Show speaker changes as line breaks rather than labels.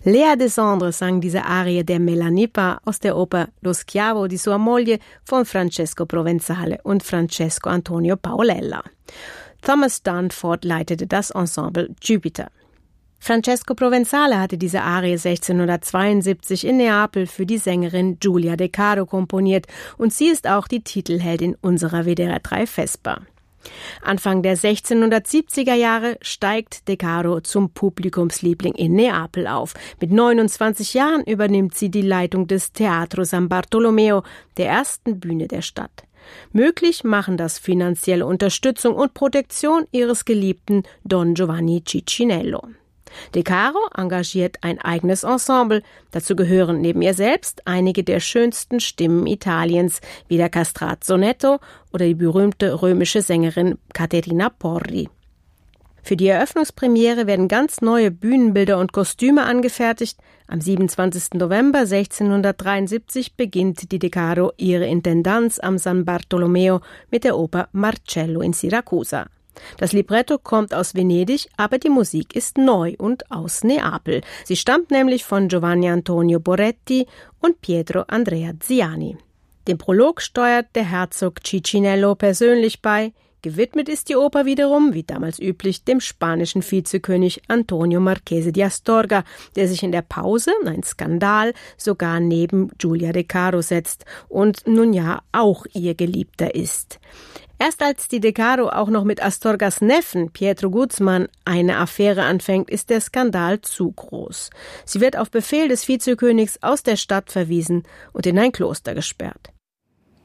Lea Desandre sang diese Arie der Melanipa aus der Oper Lo schiavo di sua moglie von Francesco Provenzale und Francesco Antonio Paolella. Thomas Danforth leitete das Ensemble Jupiter. Francesco Provenzale hatte diese Arie 1672 in Neapel für die Sängerin Giulia De Caro komponiert und sie ist auch die Titelheldin unserer WDR 3 Vesper. Anfang der 1670er Jahre steigt De Caro zum Publikumsliebling in Neapel auf. Mit 29 Jahren übernimmt sie die Leitung des Teatro San Bartolomeo, der ersten Bühne der Stadt. Möglich machen das finanzielle Unterstützung und Protektion ihres Geliebten Don Giovanni Ciccinello. De Caro engagiert ein eigenes Ensemble. Dazu gehören neben ihr selbst einige der schönsten Stimmen Italiens, wie der Castrat-Sonetto oder die berühmte römische Sängerin Caterina Porri. Für die Eröffnungspremiere werden ganz neue Bühnenbilder und Kostüme angefertigt. Am 27. November 1673 beginnt die De Caro ihre Intendanz am San Bartolomeo mit der Oper Marcello in Siracusa. Das Libretto kommt aus Venedig, aber die Musik ist neu und aus Neapel. Sie stammt nämlich von Giovanni Antonio Boretti und Pietro Andrea Ziani. Den Prolog steuert der Herzog Ciccinello persönlich bei. Gewidmet ist die Oper wiederum, wie damals üblich, dem spanischen Vizekönig Antonio Marchese di Astorga, der sich in der Pause, ein Skandal, sogar neben Giulia De Caro setzt und nun ja auch ihr Geliebter ist. Erst als die De Caro auch noch mit Astorgas Neffen Pietro Guzman eine Affäre anfängt, ist der Skandal zu groß. Sie wird auf Befehl des Vizekönigs aus der Stadt verwiesen und in ein Kloster gesperrt.